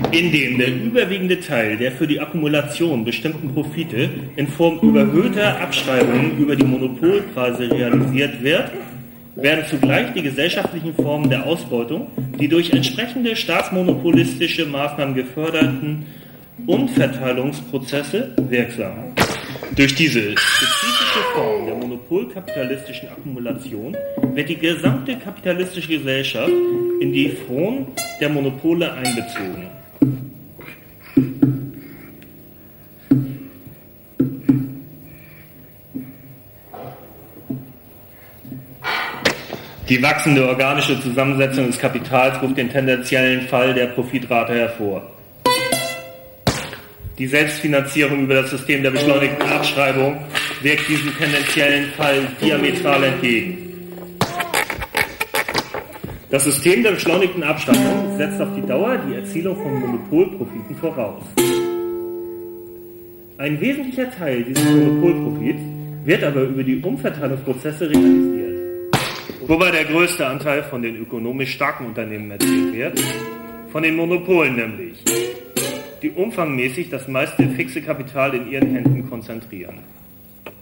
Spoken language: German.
indem der überwiegende Teil der für die Akkumulation bestimmten Profite in Form überhöhter Abschreibungen über die Monopolpreise realisiert wird, werden zugleich die gesellschaftlichen Formen der Ausbeutung, die durch entsprechende staatsmonopolistische Maßnahmen geförderten Umverteilungsprozesse wirksam. Durch diese spezifische Form der monopolkapitalistischen Akkumulation wird die gesamte kapitalistische Gesellschaft in die Fron der Monopole einbezogen. Die wachsende organische Zusammensetzung des Kapitals ruft den tendenziellen Fall der Profitrate hervor. Die Selbstfinanzierung über das System der beschleunigten Abschreibung wirkt diesem tendenziellen Fall diametral entgegen. Das System der beschleunigten Abschreibung setzt auf die Dauer die Erzielung von Monopolprofiten voraus. Ein wesentlicher Teil dieses Monopolprofits wird aber über die Umverteilungsprozesse realisiert, wobei der größte Anteil von den ökonomisch starken Unternehmen erzielt wird, von den Monopolen nämlich, die umfangmäßig das meiste fixe Kapital in ihren Händen konzentrieren.